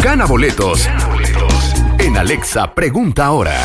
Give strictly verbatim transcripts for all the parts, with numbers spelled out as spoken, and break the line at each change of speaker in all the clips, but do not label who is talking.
Gana boletos en Alexa Pregunta Ahora.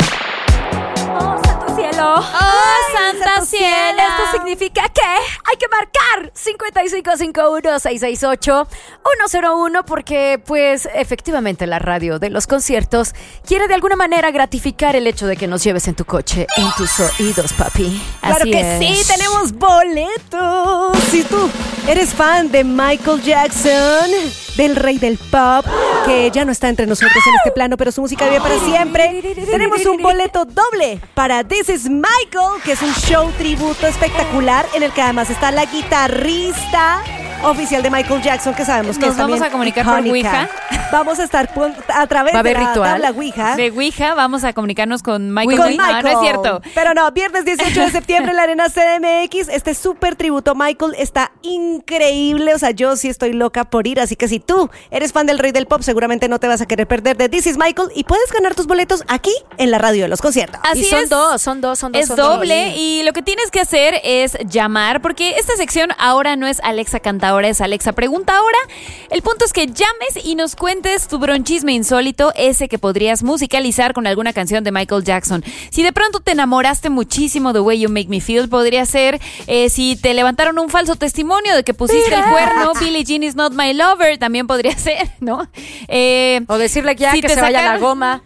¡Oh, santo cielo!
¡Oh, santa cielo!
Esto significa que hay que marcar cincuenta y cinco cincuenta y uno, seiscientos sesenta y ocho, ciento uno porque, pues, efectivamente la radio de los conciertos quiere de alguna manera gratificar el hecho de que nos lleves en tu coche, en tus oídos, papi.
Claro
Así
que
es.
sí, tenemos boletos. Si tú eres fan de Michael Jackson, del rey del pop, que ya no está entre nosotros en este plano, pero su música vive para siempre, tenemos un boleto doble para This is Michael, que es un show tributo espectacular en el que además está la guitarrista oficial de Michael Jackson, que sabemos que
Nos
es también
vamos a comunicar por
icónica. Vamos a estar pon- a través
¿Va a
de
haber
la
ritual?
tabla Ouija.
De Ouija vamos a comunicarnos con Michael.
Con
No,
Michael.
no es cierto.
Pero no, viernes dieciocho de septiembre en la Arena C D M X. Este súper tributo Michael está increíble. O sea, yo sí estoy loca por ir. Así que si tú eres fan del rey del pop, seguramente no te vas a querer perder de This is Michael. Y puedes ganar tus boletos aquí en la radio de los conciertos.
Así
y son
es.
dos, son dos, son dos.
Es
son
doble
dos.
y lo que tienes que hacer es llamar, porque esta sección ahora no es Alexa Canta Ahora, es Alexa Pregunta Ahora. El punto es que llames y nos cuentes tu bronchisme insólito, ese que podrías musicalizar con alguna canción de Michael Jackson. Si de pronto te enamoraste muchísimo de Way You Make Me Feel, podría ser eh, si te levantaron un falso testimonio de que pusiste el cuerno, Billie Jean is not my lover, también podría ser, ¿no? Eh,
O decirle ya
si
que
te
se vaya a la
sacaron-
goma.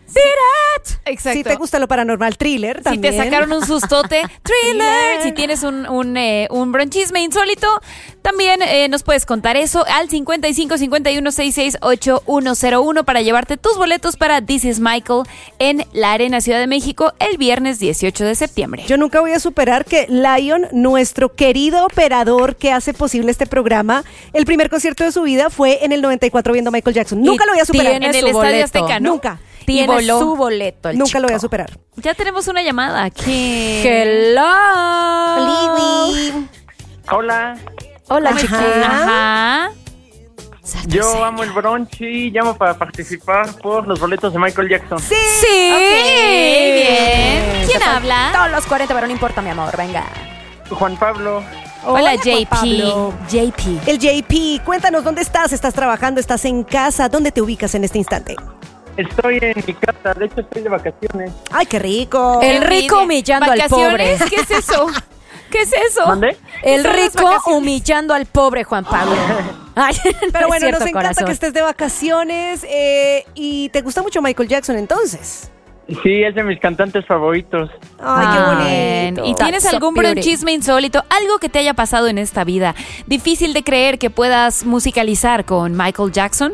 Exacto.
Si te gusta lo paranormal, thriller
Si
también.
te sacaron un sustote, thriller. Si tienes un, un, eh, un bronchisme insólito, también eh, nos puedes contar eso al cincuenta y cinco cincuenta y uno, sesenta y seis, ochenta y uno cero uno para llevarte tus boletos para This is Michael en la Arena Ciudad de México el viernes dieciocho de septiembre.
Yo nunca voy a superar que Lion, nuestro querido operador que hace posible este programa, el primer concierto de su vida fue en el noventa y cuatro viendo a Michael Jackson. Nunca
Y
lo voy a superar.
tiene
En el
su
Estadio
boleto.
Azteca, ¿no?
Nunca.
Tiene
voló.
su boleto el
Nunca lo voy a
chico.
superar.
Ya tenemos una llamada. ¿Qué?
Hello.
Hola,
Hola,
Ajá.
chiquín.
Ajá.
yo amo el brunch y llamo para participar por los boletos de Michael Jackson.
Sí.
Sí.
Ok, bien. ¿Quién habla?
Todos los cuarenta, pero no importa, mi amor. Venga.
Juan Pablo,
Hola,
Juan
J P.
Pablo.
J P.
El J P, cuéntanos dónde estás. ¿Estás trabajando? ¿Estás en casa? ¿Dónde te ubicas en este instante?
estoy en mi casa, de hecho estoy de vacaciones.
¡Ay, qué rico!
El rico humillando al pobre.
¿Vacaciones? ¿Qué es eso? ¿Qué es eso?
¿Mandé?
El
Son las
rico
vacaciones.
humillando al pobre Juan Pablo. Ay, no
Pero
es
bueno,
cierto,
nos encanta
corazón.
que estés de vacaciones eh, y te gusta mucho Michael Jackson entonces.
Sí, es de mis cantantes favoritos.
¡Ay, qué
Bien.
bonito!
¿Y tienes
That's so
algún
beauty.
bronchisme insólito? Algo que te haya pasado en esta vida. Difícil de creer que puedas musicalizar con Michael Jackson.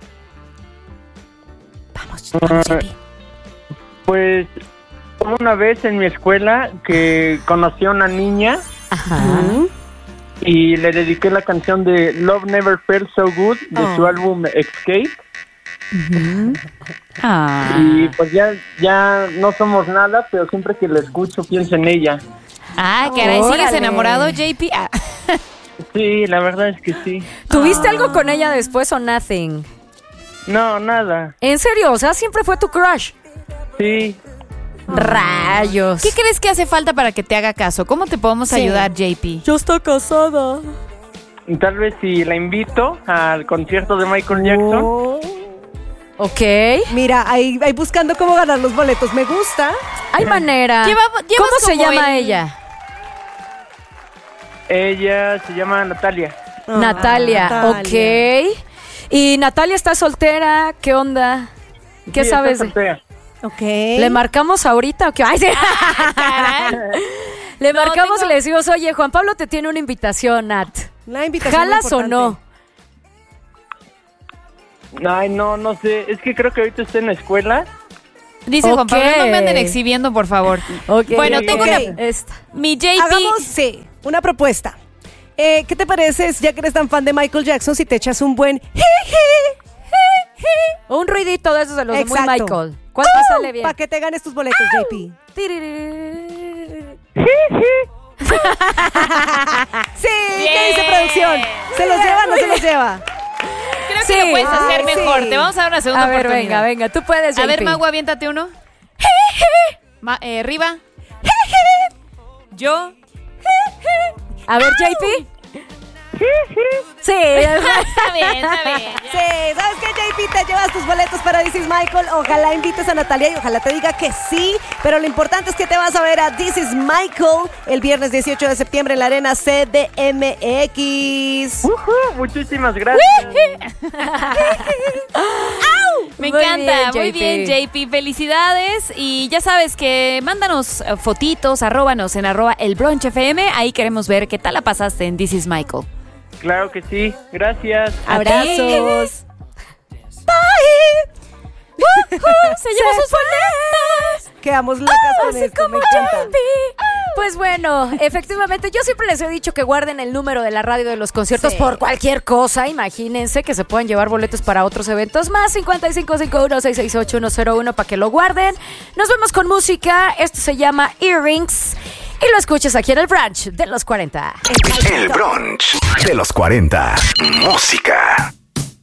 Vamos, vamos, J P.
Pues hubo una vez en mi escuela que conocí a una niña
Ajá.
y le dediqué la canción de Love Never Felt So Good de
Oh.
su álbum Escape.
Ah.
Y pues ya, ya no somos nada, pero siempre que la escucho pienso en ella.
Ah, caray, ¿sigues
Órale.
enamorado, J P? Ah.
Sí, la verdad es que sí.
¿Tuviste algo con ella después o nothing?
No, nada.
¿En serio? O sea, siempre fue tu crush.
Sí.
Rayos.
¿Qué crees que hace falta para que te haga caso? ¿Cómo te podemos
Sí.
ayudar, J P?
Yo estoy casada.
Y tal vez si la invito al concierto de Michael Jackson.
Oh.
Ok.
Mira, ahí, ahí buscando cómo ganar los boletos. Me gusta.
Hay manera.
Lleva- llevas
¿Cómo se
como
llama
el-
ella?
Ella se llama Natalia.
Ah,
Natalia.
Natalia.
Ok. ¿Y Natalia está soltera? ¿Qué onda? ¿Qué
Sí,
sabes?
está
de-
soltera.
Ok.
¿Le marcamos ahorita o qué? Ay, sí.
Caray.
Le
No,
marcamos
tengo-
y le decimos, oye, Juan Pablo te tiene una invitación, Nat.
La invitación
¿Jalas
muy
o
importante.
no?
Ay, no, no sé. Es que creo que ahorita está en la escuela.
Dice Juan
Ok.
Pablo, no me anden exhibiendo, por favor.
Ok.
Bueno,
ok.
tengo
Ok.
una...
Esta.
Mi J P...
Hagamos, sí, una propuesta. Eh, ¿Qué te parece, ya que eres tan fan de Michael Jackson, si te echas un buen
Un ruidito de esos de los de muy
Exacto.
Michael. ¿Cuánto sale bien?
para que te ganes tus boletos, J P? Sí, ¿qué dice producción? ¿Se los lleva o no se los lleva?
Creo que
Sí.
lo puedes hacer
Ay,
mejor.
sí.
Te vamos a dar una segunda
A ver,
oportunidad.
venga, venga. Tú puedes,
A
J P.
ver, Mago, aviéntate uno. Ma- eh, arriba. Yo.
A ver, J P. Sí.
Está bien, está bien.
Sí, ¿sabes qué, J P? te llevas tus boletos para This is Michael. Ojalá invites a Natalia y ojalá te diga que sí. Pero lo importante es que te vas a ver a This is Michael el viernes dieciocho de septiembre en la Arena C D M X.
Uh-huh, muchísimas gracias.
Me
Muy
encanta,
bien,
muy
J P.
bien, J P. Felicidades. Y ya sabes que mándanos eh, fotitos, arróbanos en arroba el brunch F M. Ahí queremos ver qué tal la pasaste en This is Michael.
Claro que sí, gracias.
Abrazos.
¡Se llevó sus boletos!
Quedamos locas con esto, me encanta.
Pues bueno, efectivamente, yo siempre les he dicho que guarden el número de la radio de los conciertos
Sí.
por cualquier cosa. Imagínense que se pueden llevar boletos para otros eventos. Más cincuenta y cinco cincuenta y uno, seiscientos sesenta y ocho, ciento uno para que lo guarden. Nos vemos con música. Esto se llama Earrings. Y lo escuchas aquí en el brunch de los cuarenta.
El brunch de los cuarenta. Música.